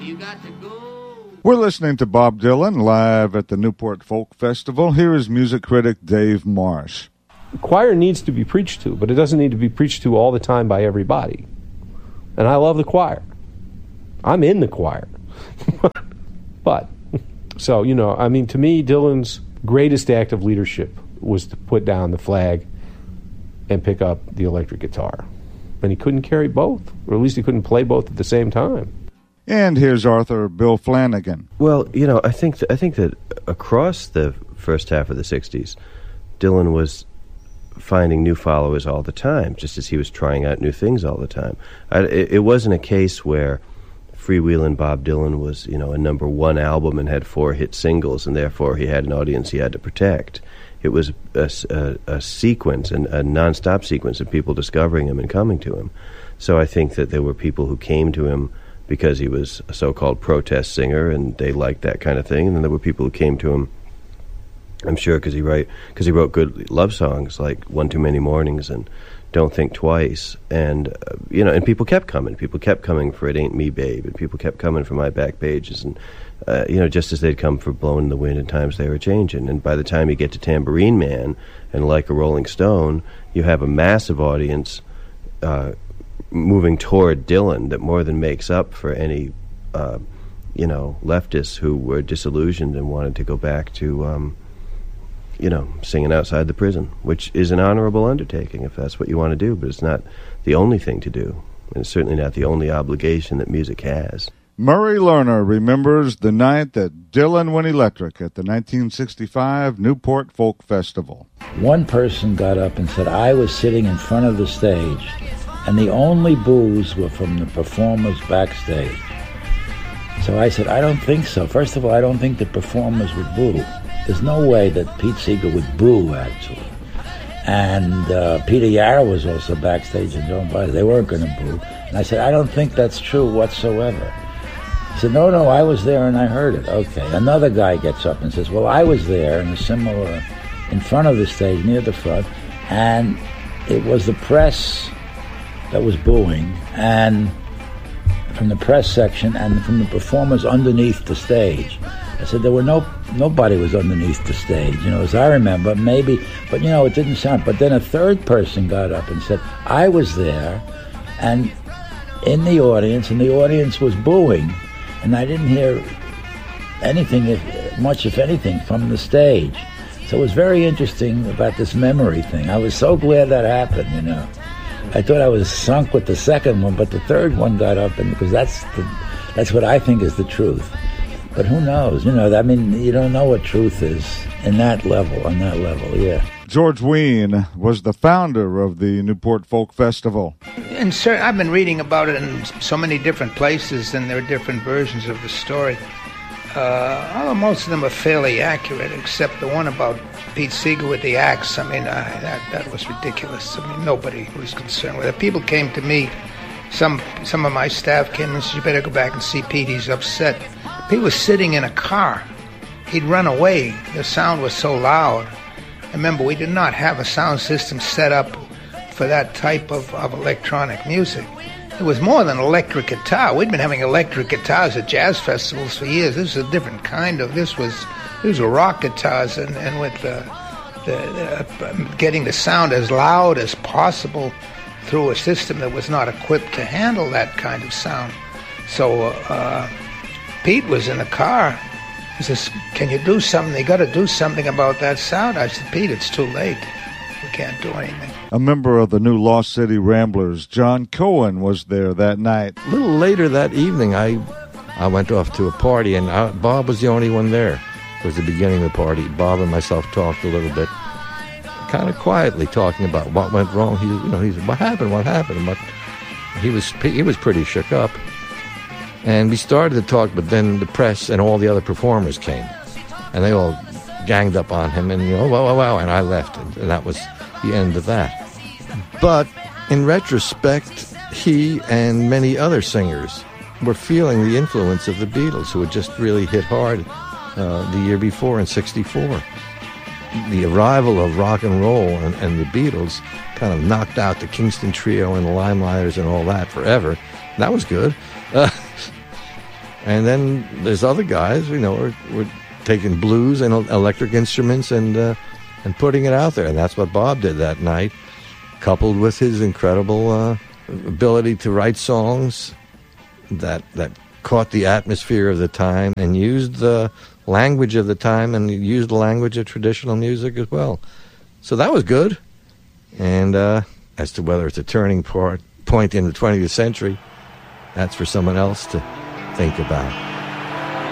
you got to go. We're listening to Bob Dylan live at the Newport Folk Festival. Here is music critic Dave Marsh. The choir needs to be preached to, but it doesn't need to be preached to all the time by everybody. And I love the choir. I'm in the choir. But, so, you know, I mean, to me, Dylan's greatest act of leadership was to put down the flag and pick up the electric guitar. And he couldn't carry both, or at least he couldn't play both at the same time. And here's Arthur Bill Flanagan. Well, you know, I think that across the first half of the 60s, Dylan was finding new followers all the time, just as he was trying out new things all the time. It wasn't a case where Freewheelin' Bob Dylan was, you know, a number one album and had 4 hit singles, and therefore he had an audience he had to protect. It was a sequence, and a nonstop sequence of people discovering him and coming to him. So I think that there were people who came to him because he was a so-called protest singer, and they liked that kind of thing. And then there were people who came to him, I'm sure, because he wrote good love songs like One Too Many Mornings and Don't Think Twice. And, you know, and people kept coming. People kept coming for It Ain't Me, Babe, and people kept coming for My Back Pages. And, you know, just as they'd come for Blowin' in the Wind and Times They Were Changin'. And by the time you get to Tambourine Man and Like a Rolling Stone, you have a massive audience moving toward Dylan that more than makes up for any, you know, leftists who were disillusioned and wanted to go back to, you know, singing outside the prison, which is an honorable undertaking if that's what you want to do, but it's not the only thing to do, and it's certainly not the only obligation that music has. Murray Lerner remembers the night that Dylan went electric at the 1965 Newport Folk Festival. One person got up and said, I was sitting in front of the stage, and the only boos were from the performers backstage. So I said, I don't think so. First of all, I don't think the performers would boo. There's no way that Pete Seeger would boo, actually. And Peter Yarrow was also backstage and Joan Baez. They weren't going to boo. And I said, I don't think that's true whatsoever. He said, no, I was there and I heard it. Okay. Another guy gets up and says, well, I was there in a similar, in front of the stage, near the front, and it was the press that was booing, and from the press section and from the performers underneath the stage. I said there were nobody was underneath the stage, you know, as I remember, maybe, but you know, it didn't sound. But then a third person got up and said, I was there, and in the audience, and the audience was booing, and I didn't hear anything, much if anything, from the stage. So it was very interesting about this memory thing. I was so glad that happened, you know. I thought I was sunk with the second one, but the third one got up, and because that's what I think is the truth. But who knows? You know, I mean, you don't know what truth is on that level, yeah. George Wein was the founder of the Newport Folk Festival. And sir, I've been reading about it in so many different places, and there are different versions of the story. Although most of them are fairly accurate, except the one about Pete Seeger with the axe. I mean, that was ridiculous. I mean, nobody was concerned with it. People came to me. Some of my staff came and said, you better go back and see Pete, he's upset. Pete was sitting in a car. He'd run away. The sound was so loud. Remember, we did not have a sound system set up for that type of electronic music. It was more than electric guitar. We'd been having electric guitars at jazz festivals for years. This was a different kind of. These were rock guitars, and with getting the sound as loud as possible through a system that was not equipped to handle that kind of sound. So Pete was in the car. He says, "Can you do something? You got to do something about that sound." I said, "Pete, it's too late. We can't do anything." A member of the new Lost City Ramblers, John Cohen, was there that night. A little later that evening, I went off to a party, and Bob was the only one there. It was the beginning of the party. Bob and myself talked a little bit, kind of quietly, talking about what went wrong. He said, what happened? But he was pretty shook up. And we started to talk, but then the press and all the other performers came, and they all ganged up on him, and wow, and I left, and that was the end of that. But in retrospect, he and many other singers were feeling the influence of the Beatles, who had just really hit hard the year before in '64. The arrival of rock and roll and the Beatles kind of knocked out the Kingston Trio and the Limelighters and all that forever. That was good. And then there's other guys, were taking blues and electric instruments and putting it out there. And that's what Bob did that night, coupled with his incredible ability to write songs that caught the atmosphere of the time and used the language of the time and used the language of traditional music as well. So that was good. And as to whether it's a turning point in the 20th century, that's for someone else to think about.